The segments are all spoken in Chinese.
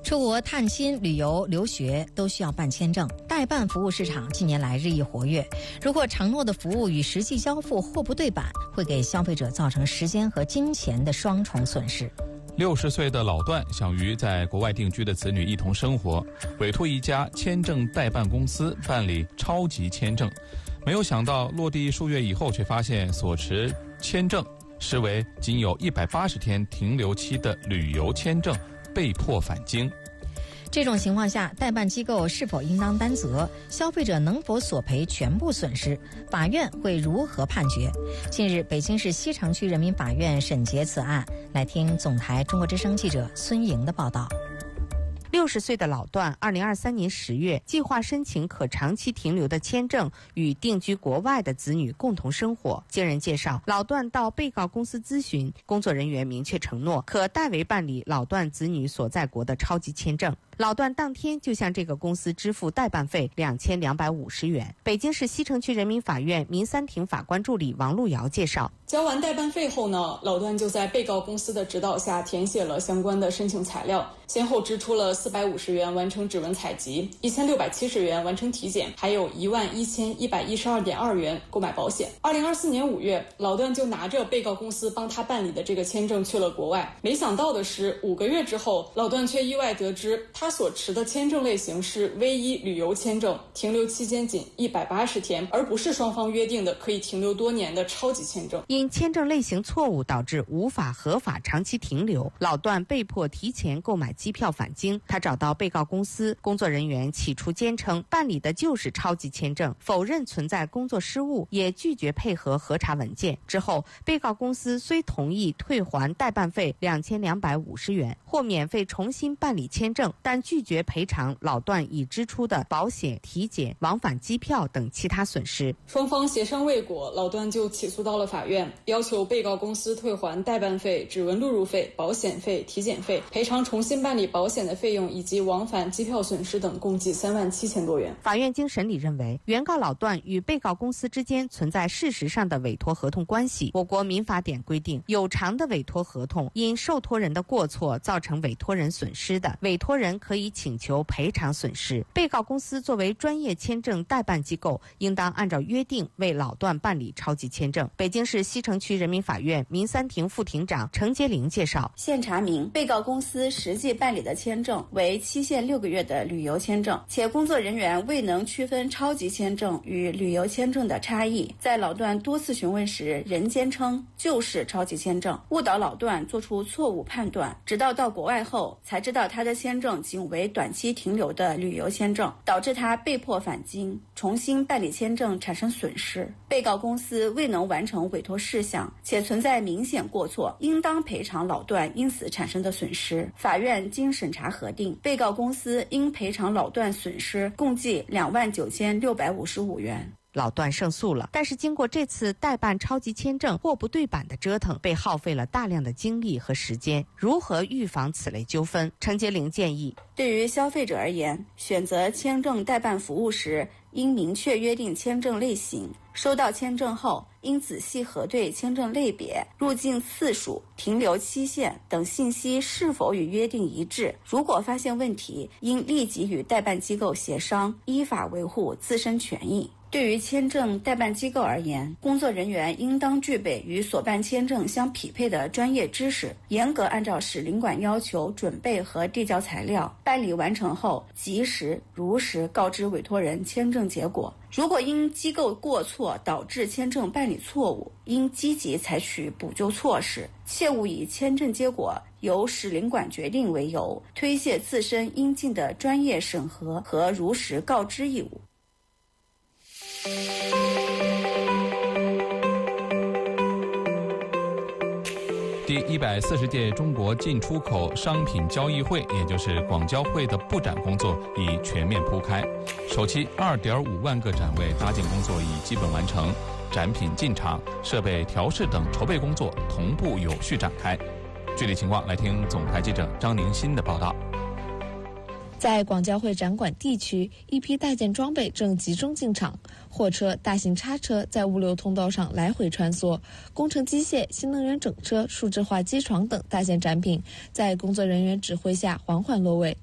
出国探亲、旅游、留学都需要办签证，代办服务市场近年来日益活跃。如果承诺的服务与实际交付货不对版，会给消费者造成时间和金钱的双重损失。 60岁的老段想与在国外定居的子女一同生活，委托一家签证代办公司办理超级签证，没有想到落地数月以后，却发现所持签证实为仅有180天停留期的旅游签证，被迫返京。 这种情况下，代办机构是否应当担责？消费者能否索赔全部损失？法院会如何判决？近日，北京市西城区人民法院审结此案。来听总台中国之声记者孙莹的报道。 60岁的老段2023年10月计划申请可长期停留的签证，与定居国外的子女共同生活。经人介绍，老段到被告公司咨询，工作人员明确承诺可代为办理老段子女所在国的超级签证。老段当天就向这个公司支付代办费2250元。北京市西城区人民法院民三庭法官助理王路瑶介绍， 交完代办费后呢，老段就在被告公司的指导下填写了相关的申请材料，先后支出了450元完成指纹采集，1670元完成体检，还有11112.2元购买保险。2024年5月，老段就拿着被告公司帮他办理的这个签证去了国外。没想到的是，5个月之后，老段却意外得知他所持的签证类型是唯一旅游签证，停留期间仅180天，而不是双方约定的可以停留多年的超级签证。 因签证类型错误导致无法合法长期停留，老段被迫提前购买机票返京。他找到被告公司，工作人员起初坚称办理的就是超级签证，否认存在工作失误，也拒绝配合核查文件。之后，被告公司虽同意退还代办费2250元，或免费重新办理签证，但拒绝赔偿老段已支出的保险、体检、往返机票等其他损失。 双方协商未果，老段就起诉到了法院，要求被告公司退还代办费、指纹录入费、保险费、体检费，赔偿重新办理保险的费用以及往返机票损失等，共计37000多元。 法院经审理认为，原告老段与被告公司之间存在事实上的委托合同关系。我国民法典规定，有偿的委托合同因受托人的过错造成委托人损失的，委托人可以请求赔偿损失。被告公司作为专业签证代办机构，应当按照约定为老段办理超级签证。北京市西城区人民法院民三庭副庭长程洁玲介绍， 现查明被告公司实际办理的签证为期限6个月的旅游签证，且工作人员未能区分超级签证与旅游签证的差异，在老段多次询问时仍坚称就是超级签证，误导老段做出错误判断，直到国外后才知道他的签证仅为短期停留的旅游签证，导致他被迫返京重新办理签证产生损失。被告公司未能完成委托事项，且存在明显过错，应当赔偿老段因此产生的损失。法院经审查核定，被告公司应赔偿老段损失共计29655元。 老段胜诉了，但是经过这次代办超级签证货不对版的折腾，被耗费了大量的精力和时间。如何预防此类纠纷？程洁玲建议， 对于消费者而言，选择签证代办服务时，应明确约定签证类型，收到签证后应仔细核对签证类别、入境次数、停留期限等信息是否与约定一致。如果发现问题，应立即与代办机构协商，依法维护自身权益。对于签证代办机构而言，工作人员应当具备与所办签证相匹配的专业知识，严格按照使领馆要求准备和递交材料，办理完成后及时如实告知委托人签证结果。如果因机构过错导致签证办理错误，应积极采取补救措施，切勿以签证结果由使领馆决定为由，推卸自身应尽的专业审核和如实告知义务。 第140届中国进出口商品交易会，也就是广交会的布展工作已全面铺开，首期2.5万个展位搭建工作已基本完成，展品进场、设备调试等筹备工作同步有序展开。具体情况来听总台记者张宁新的报道。 在广交会展馆地区，一批大件装备正集中进场，货车、大型叉车在物流通道上来回穿梭，工程机械、新能源整车、数字化机床等大件展品在工作人员指挥下缓缓落位。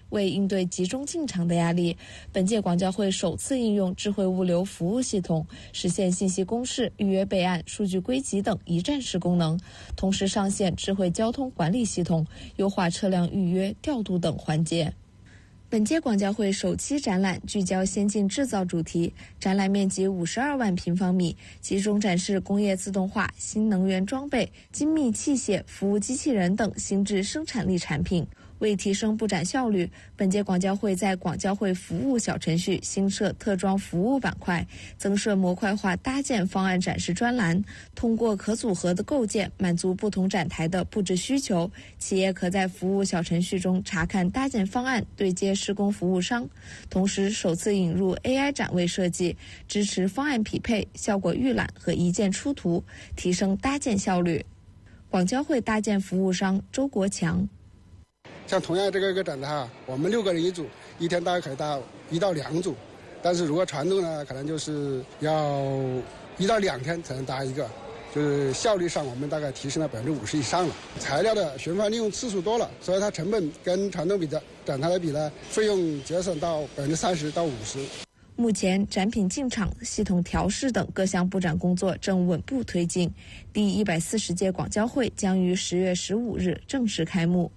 为应对集中进场的压力，本届广交会首次应用智慧物流服务系统，实现信息公示、预约备案、数据归集等一站式功能，同时上线智慧交通管理系统，优化车辆预约、调度等环节。本届广交会首期展览聚焦先进制造主题，展览面积52万平方米，集中展示工业自动化、新能源装备、精密器械、服务机器人等新质生产力产品。为提升布展效率，本届广交会在广交会服务小程序新设特装服务板块，增设模块化搭建方案展示专栏，通过可组合的构建满足不同展台的布置需求。企业可在服务小程序中查看搭建方案，对接施工服务商。同时首次引入 AI 展位设计，支持方案匹配、效果预览和一键出图，提升搭建效率。广交会搭建服务商周国强。 像同样这个展台我们6个人一组，一天大概可以搭1到2组，但是如果传统呢，可能就是要1到2天才能搭一个，就是效率上我们大概提升了50%以上了。材料的循环利用次数多了，所以它成本跟传统展台来比呢，费用节省到30%到50%。 目前展品进场、系统调试等各项布展工作正稳步推进。第140届广交会将于10月15日正式开幕。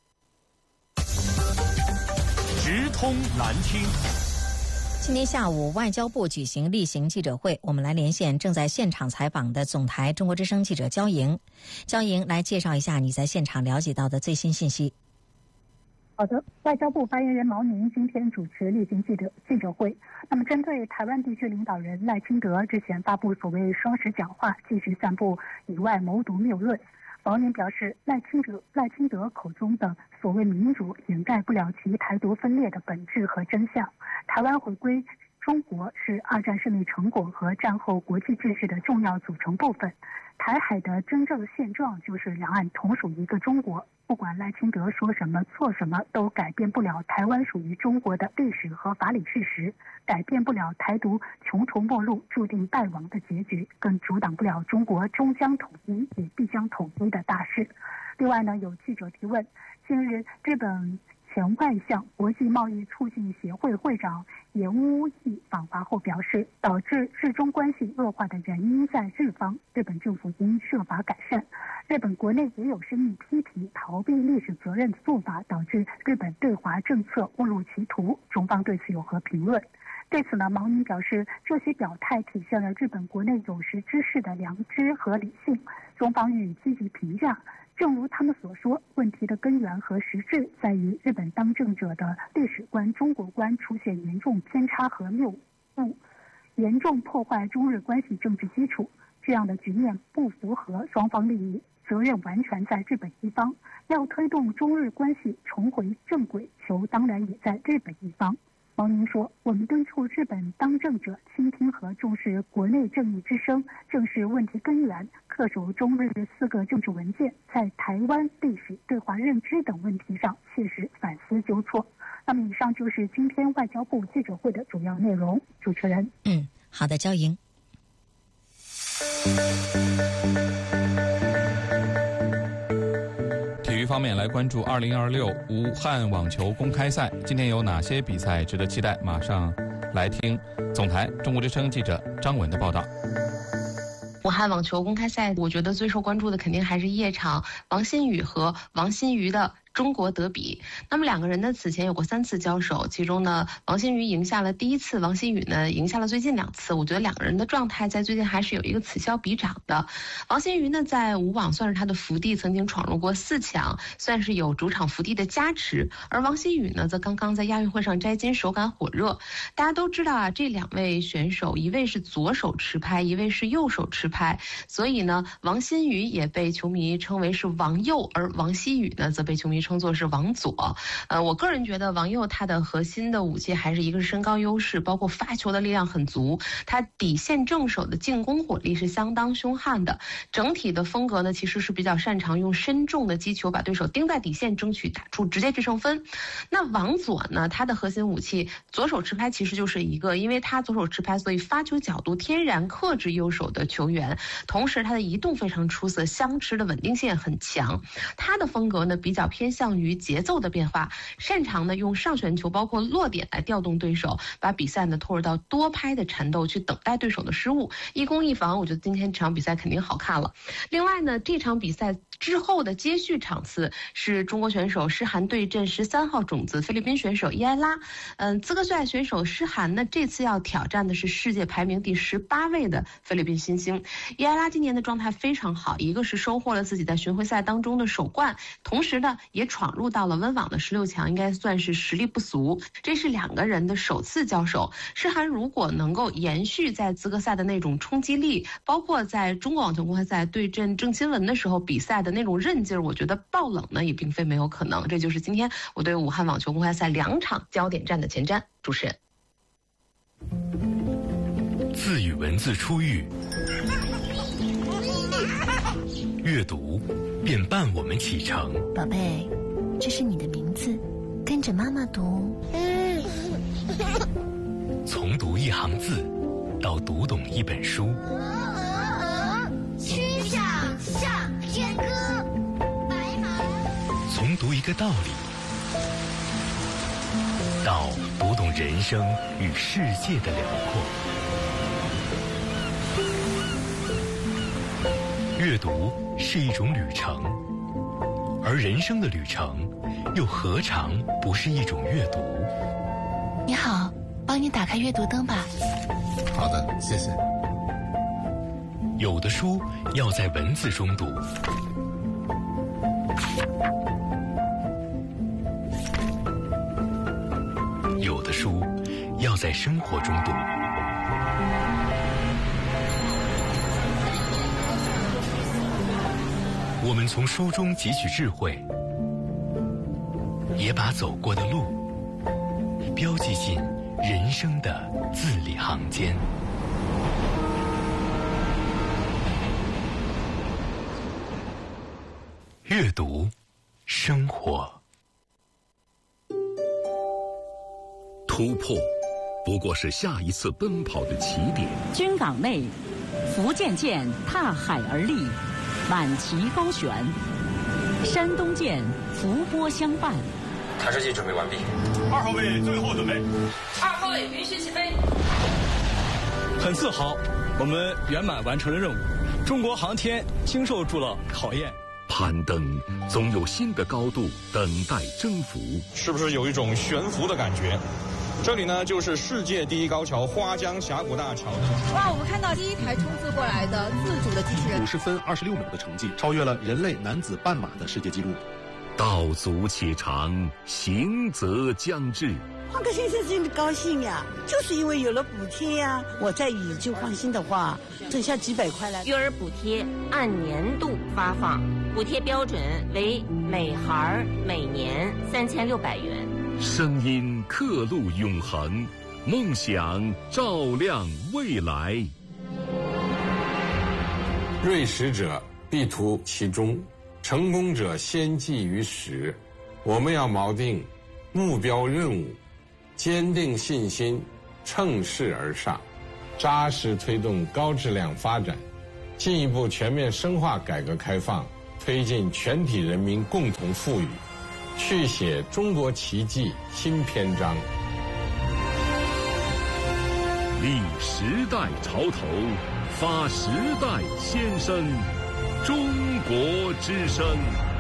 直通南听。 今天下午，外交部举行例行记者会，我们来连线正在现场采访的总台中国之声记者焦莹。焦莹，来介绍一下你在现场了解到的最新信息。 好的，外交部发言人毛宁今天主持例行记者会。那么，针对台湾地区领导人赖清德之前发布所谓双十讲话，继续散布以外谋独谬论，毛宁表示，赖清德口中的所谓民主掩盖不了其台独分裂的本质和真相。台湾回归中国是2战胜利成果和战后国际秩序的重要组成部分。台海的真正现状就是两岸同属一个中国。不管赖清德说什么做什么，都改变不了台湾属于中国的历史和法理事实，改变不了台独穷途末路、注定败亡的结局，更阻挡不了中国终将统一也必将统一的大势。另外呢，有记者提问，近日日本前外相、国际贸易促进协会会长岩屋义访华后表示，导致日中关系恶化的原因在日方，日本政府应设法改善。日本国内也有声音批评逃避历史责任的做法，导致日本对华政策误入歧途，中方对此有何评论？对此呢，毛宁表示，这些表态体现了日本国内有识之士的良知和理性，中方予以积极评价。正如他们所说，问题的根源和实质在于日本当政者的历史观、中国观出现严重偏差和谬误，严重破坏中日关系政治基础。这样的局面不符合双方利益，责任完全在日本一方。要推动中日关系重回正轨，球当然也在日本一方。毛宁说，我们敦促日本当政者倾听和重视国内正义之声，正视问题根源，恪守中日4个政治文件，在台湾历史、对华认知等问题上切实反思纠错。那么以上就是今天外交部记者会的主要内容。主持人， 好的，焦莹。 体育方面，来关注2026武汉网球公开赛，今天有哪些比赛值得期待？马上来听总台中国之声记者张文的报道。 武汉网球公开赛，我觉得最受关注的肯定还是夜场王欣雨和王欣瑜的中国德比。那么两个人呢此前有过3次交手，其中呢王欣瑜赢下了第1次，王欣雨呢赢下了最近2次。我觉得两个人的状态在最近还是有一个此消彼长的。王欣瑜呢在武网算是他的福地，曾经闯入过4强，算是有主场福地的加持。而王欣雨呢则刚刚在亚运会上摘金，手感火热。大家都知道啊，这2位选手一位是左手持拍，一位是右手持拍，所以呢王欣瑜也被球迷称为是王右，而王欣雨呢则被球迷称作是王左。我个人觉得王右他的核心的武器还是一个是身高优势，包括发球的力量很足，他底线正手的进攻火力是相当凶悍的。整体的风格呢其实是比较擅长用身重的击球把对手盯在底线，争取打出直接制胜分。那王左呢，他的核心武器左手持拍其实就是一个，因为他左手持拍，所以发球角度天然克制右手的球员，同时他的移动非常出色，相持的稳定性很强。他的风格呢比较偏向于节奏的变化，擅长呢用上旋球包括落点来调动对手，把比赛呢拖入到多拍的缠斗，去等待对手的失误，一攻一防。我觉得今天这场比赛肯定好看了。另外呢，这场比赛之后的接续场次是中国选手施涵对阵13号种子菲律宾选手伊埃拉。资格赛选手施涵呢，这次要挑战的是世界排名第18位的菲律宾新星。伊埃拉今年的状态非常好，一个是收获了自己在巡回赛当中的首冠，同时呢也闯入到了温网的16强，应该算是实力不俗。这是两个人的首次交手，施涵如果能够延续在资格赛的那种冲击力，包括在中国网球公开赛对阵郑钦文的时候比赛的那种韧劲儿，我觉得爆冷呢也并非没有可能。这就是今天我对武汉网球公开赛2场焦点战的前瞻。主持人， 字与文字初遇，阅读便伴我们启程。 宝贝，这是你的名字，跟着妈妈读。 从读一行字到读懂一本书， 曲项向天歌，白马。 从读一个道理到读懂人生与世界的辽阔。阅读是一种旅程，而人生的旅程又何尝不是一种阅读？ 你好，帮你打开阅读灯吧。 好的，谢谢。 有的书要在文字中读，有的书要在生活中读。我们从书中汲取智慧，也把走过的路标记进人生的字里行间。阅读，生活。 突破，不过是下一次奔跑的起点。 军港内，福建舰踏海而立，满旗高悬；山东舰伏波相伴。 弹射器准备完毕。 2号位最后准备。 2号位允许起飞。 很自豪，我们圆满完成了任务。中国航天经受住了考验。 攀登总有新的高度等待征服， 是不是有一种悬浮的感觉？这里呢，就是世界第一高桥花江峡谷大桥。 哇，我们看到第一台冲刺过来的自主的机器人， 50分26秒的成绩，超越了人类男子半马的世界纪录。 道阻且长，行则将至。 换个先生真的高兴呀，就是因为有了补贴呀。我再以旧换新的话，挣下几百块来。 育儿补贴按年度发放，补贴标准为每孩每年3600元。 声音刻录永恒，梦想照亮未来。 锐识者必图其中，成功者先记于始。我们要锚定目标任务，坚定信心，乘势而上，扎实推动高质量发展，进一步全面深化改革开放，推进全体人民共同富裕，续写中国奇迹新篇章。 立时代潮头，发时代先声，中国之声。